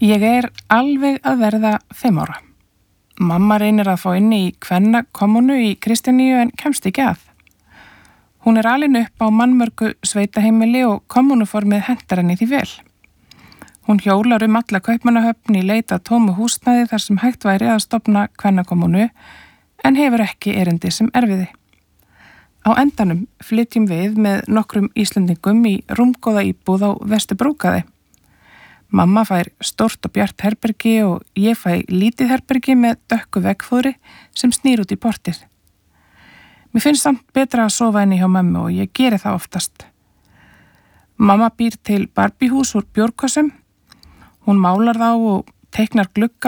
Ég er alveg að verða 5 ára. Mamma reynir að fá inni í kvennakommúnu í Kristjaníu en kemst ekki að. Hún er alin upp á mannmörgu sveitaheimili og kommúnuformið hentar henni því vel. Hún hjólar alla Kaupmannahöfn í leit að tómu húsnæði þar sem hægt væri að stofna kvennakommúnu en hefur ekki erindi sem erfiði. Á endanum flytjum við með nokkrum Íslendingum í rúmgóða íbúð á Vesturbrúkaði. Mamma fær stórt og bjart herbergi og ég fæ lítið herbergi með dökku veggfóðri sem snýr út í portið. Mér finnst samt betra að sofa inni hjá mömmu og ég geri það oftast. Mamma býr til Barbíhús úr bjórkossum. Hún málar þá og teiknar glugga